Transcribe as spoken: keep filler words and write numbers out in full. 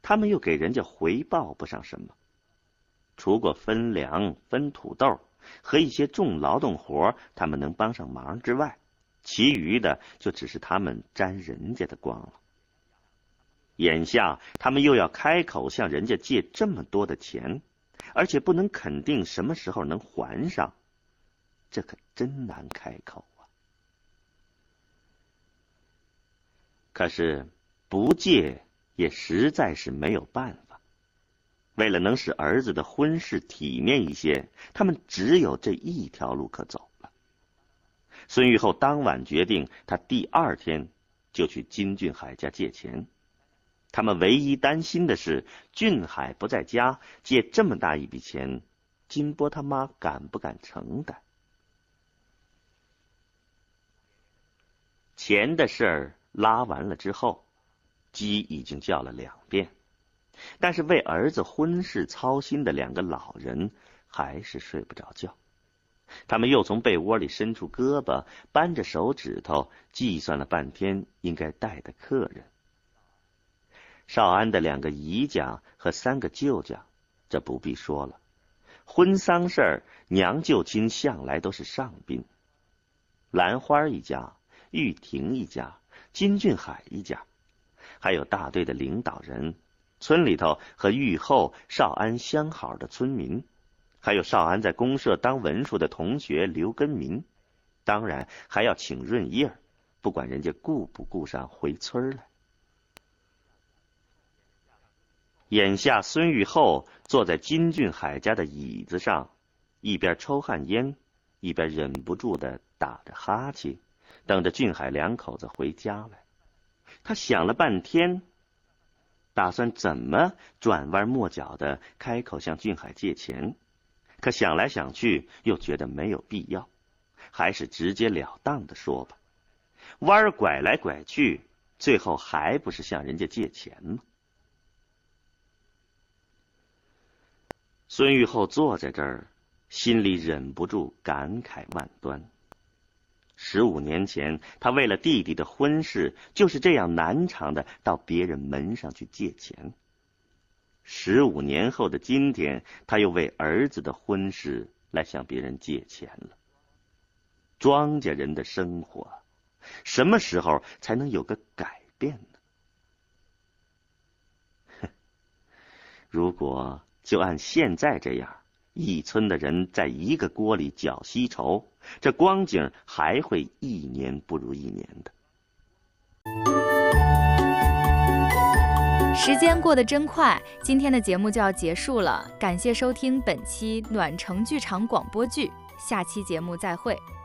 他们又给人家回报不上什么，除过分粮、分土豆和一些重劳动活他们能帮上忙之外，其余的就只是他们沾人家的光了。眼下他们又要开口向人家借这么多的钱，而且不能肯定什么时候能还上，这可真难开口啊。可是不借也实在是没有办法，为了能使儿子的婚事体面一些，他们只有这一条路可走了。孙玉厚当晚决定，他第二天就去金俊海家借钱。他们唯一担心的是，俊海不在家，借这么大一笔钱，金波他妈敢不敢承担？钱的事儿拉完了之后，鸡已经叫了两遍，但是为儿子婚事操心的两个老人还是睡不着觉。他们又从被窝里伸出胳膊，扳着手指头计算了半天应该带的客人。少安的两个姨家和三个舅家，这不必说了，婚丧事儿娘舅亲向来都是上宾。兰花一家、玉婷一家、金俊海一家，还有大队的领导人，村里头和玉后、少安相好的村民，还有少安在公社当文书的同学刘根民，当然还要请润叶儿，不管人家顾不顾上回村来。眼下孙玉厚坐在金俊海家的椅子上，一边抽旱烟，一边忍不住的打着哈欠，等着俊海两口子回家来。他想了半天，打算怎么转弯抹角的开口向俊海借钱，可想来想去又觉得没有必要，还是直截了当的说吧。弯儿拐来拐去，最后还不是向人家借钱吗？孙玉厚坐在这儿，心里忍不住感慨万端。十五年前，他为了弟弟的婚事，就是这样难偿的到别人门上去借钱。十五年后的今天，他又为儿子的婚事来向别人借钱了。庄稼人的生活，什么时候才能有个改变呢？哼，如果就按现在这样，一村的人在一个锅里搅稀稠，这光景还会一年不如一年的。 时间过得真快，今天的节目就要结束了，感谢收听本期暖城剧场广播剧，下期节目再会。